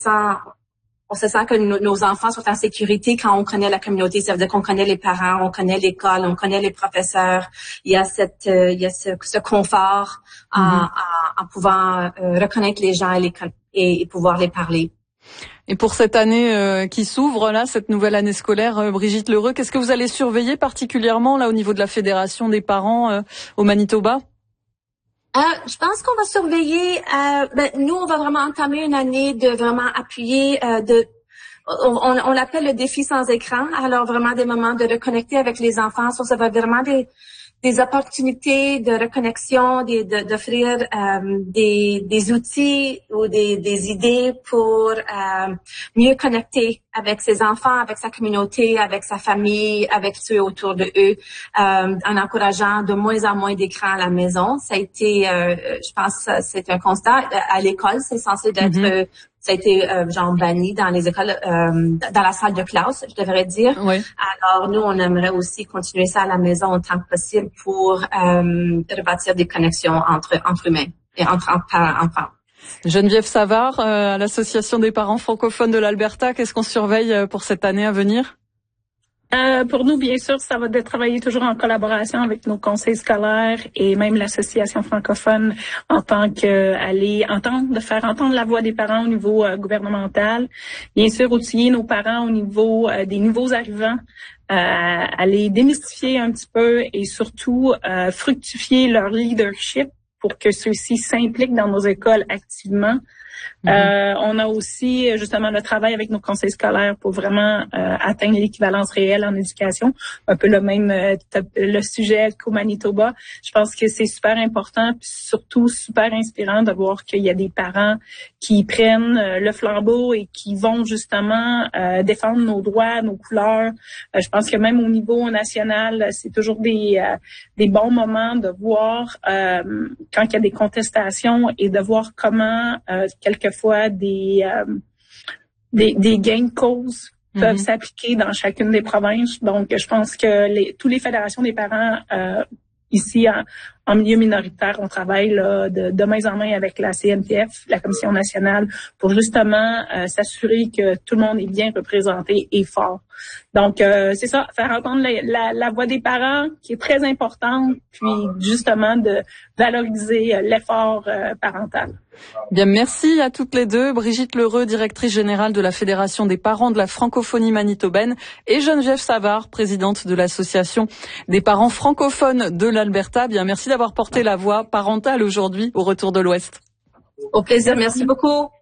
sent que nos enfants sont en sécurité quand on connaît la communauté. Ça veut dire qu'on connaît les parents, on connaît l'école, on connaît les professeurs. Il y a ce confort en pouvant reconnaître les gens et pouvoir les parler. Et pour cette année qui s'ouvre là, cette nouvelle année scolaire, Brigitte Lheureux, qu'est-ce que vous allez surveiller particulièrement là au niveau de la Fédération des parents au Manitoba? Je pense qu'on va surveiller. Nous, on va vraiment entamer une année de vraiment appuyer. On l'appelle le défi sans écran. Alors vraiment des moments de reconnecter avec les enfants. Ça va vraiment des opportunités de reconnexion, d'offrir des outils ou des idées pour mieux connecter avec ses enfants, avec sa communauté, avec sa famille, avec ceux autour de eux, en encourageant de moins en moins d'écrans à la maison. Ça a été, je pense, c'est un constat. À l'école, c'est censé d'être ça a été genre banni dans les écoles, dans la salle de classe, je devrais dire. Oui. Alors nous, on aimerait aussi continuer ça à la maison autant que possible pour rebâtir des connexions entre humains et entre enfants. Geneviève Savard, à l'Association des parents francophones de l'Alberta, qu'est-ce qu'on surveille pour cette année à venir? Pour nous, bien sûr, ça va de travailler toujours en collaboration avec nos conseils scolaires et même l'association francophone en tant de faire entendre la voix des parents au niveau gouvernemental. Bien sûr, outiller nos parents au niveau des nouveaux arrivants, à les démystifier un petit peu et surtout fructifier leur leadership pour que ceux-ci s'impliquent dans nos écoles activement. On a aussi justement le travail avec nos conseils scolaires pour vraiment atteindre l'équivalence réelle en éducation, un peu le sujet qu'au Manitoba. Je pense que c'est super important, puis surtout super inspirant de voir qu'il y a des parents qui prennent le flambeau et qui vont justement défendre nos droits, nos couleurs. Je pense que même au niveau national, c'est toujours des bons moments de voir quand il y a des contestations et de voir comment quelquefois des gains de cause peuvent s'appliquer dans chacune des provinces. Donc, je pense que tous les fédérations des parents ici en milieu minoritaire, on travaille là, de main en main avec la CNTF, la Commission nationale, pour justement s'assurer que tout le monde est bien représenté et fort. Donc, c'est ça, faire entendre la voix des parents qui est très importante, puis justement de valoriser l'effort parental. Bien, merci à toutes les deux. Brigitte Lheureux, directrice générale de la Fédération des parents de la francophonie manitobaine, et Geneviève Savard, présidente de l'Association des parents francophones de l'Alberta. Bien, merci d'avoir porté la voix parentale aujourd'hui au Retour de l'Ouest. Au plaisir, merci beaucoup.